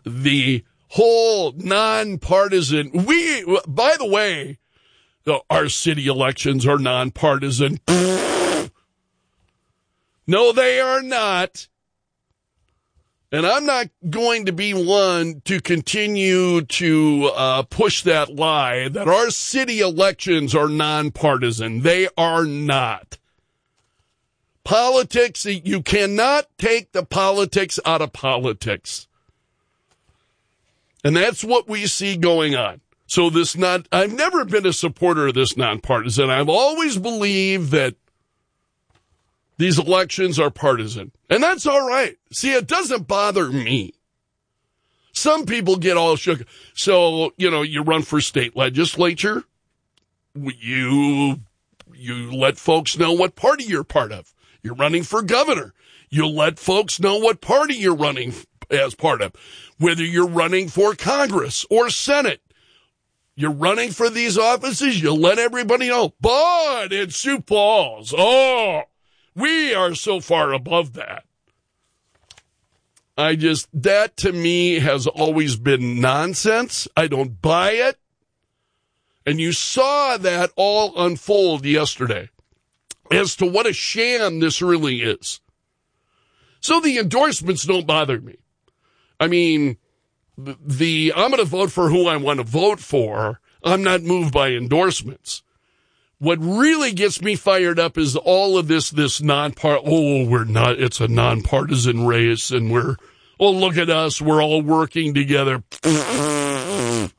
the whole nonpartisan. By the way, our city elections are nonpartisan. No, they are not. And I'm not going to be one to continue to push that lie that our city elections are nonpartisan. They are not. Politics, you cannot take the politics out of politics. And that's what we see going on. So I've never been a supporter of this nonpartisan. I've always believed that these elections are partisan. And that's all right. See, it doesn't bother me. Some people get all shook. So, you run for state legislature. You let folks know what party you're part of. You're running for governor. You let folks know what party you're running as part of. Whether you're running for Congress or Senate. You're running for these offices, you let everybody know. But in Sioux Falls, we are so far above that. That to me has always been nonsense. I don't buy it. And you saw that all unfold yesterday as to what a sham this really is. So the endorsements don't bother me. I mean, I'm going to vote for who I want to vote for. I'm not moved by endorsements. What really gets me fired up is all of this it's a nonpartisan race, and look at us, we're all working together. I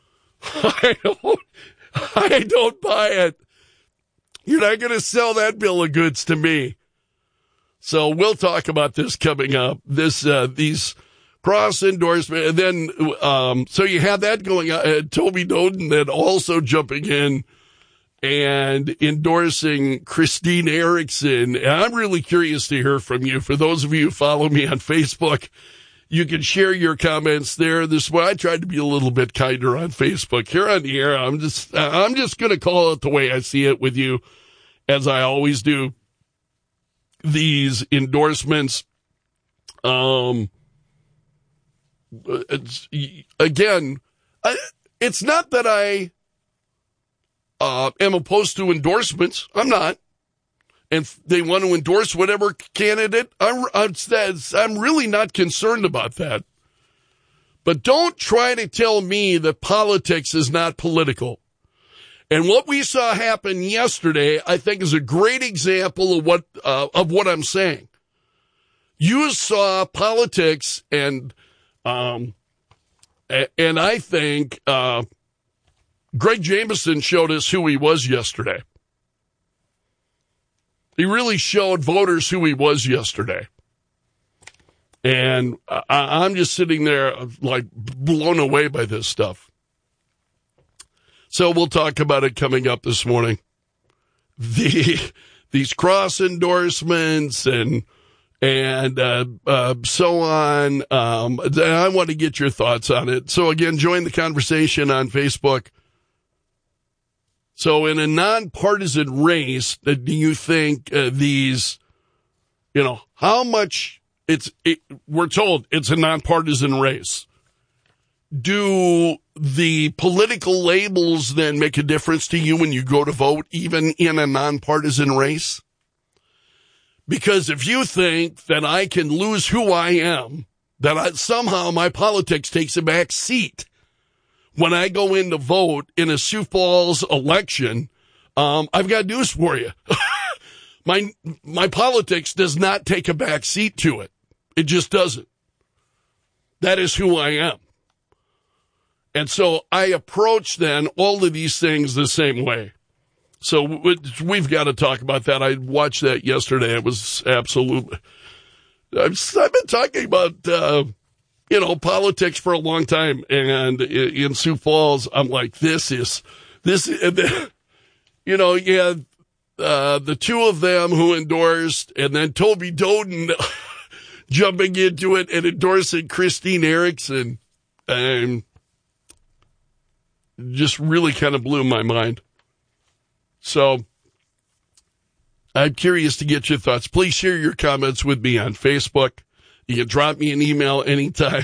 don't buy it. You're not going to sell that bill of goods to me. So we'll talk about this coming up. These cross endorsement, and then so you have that going on. Toby Doden then also jumping in and endorsing Christine Erickson. And I'm really curious to hear from you. For those of you who follow me on Facebook, you can share your comments there. This way, I tried to be a little bit kinder on Facebook. Here on the air, I'm just going to call it the way I see it with you, as I always do. These endorsements, it's not that I am opposed to endorsements. I'm not. And if they want to endorse whatever candidate, I'm really not concerned about that. But don't try to tell me that politics is not political. And what we saw happen yesterday, I think, is a great example of what I'm saying. You saw politics, and I think Greg Jameson showed us who he was yesterday. He really showed voters who he was yesterday. And I'm just sitting there like blown away by this stuff. So we'll talk about it coming up this morning. These cross endorsements and so on. I want to get your thoughts on it. So again, join the conversation on Facebook. So in a nonpartisan race, do you think these, how much we're told it's a nonpartisan race. Do the political labels then make a difference to you when you go to vote, even in a nonpartisan race? Because if you think that I can lose who I am, that somehow my politics takes a back seat when I go in to vote in a Sioux Falls election, I've got news for you. My politics does not take a back seat to it. It just doesn't. That is who I am. And so I approach then all of these things the same way. So we've got to talk about that. I watched that yesterday. It was absolutely. I've been talking about, politics for a long time. And in Sioux Falls, I'm like, the two of them who endorsed, and then Toby Doden jumping into it and endorsing Christine Erickson, just really kind of blew my mind. So I'm curious to get your thoughts. Please share your comments with me on Facebook. You can drop me an email anytime.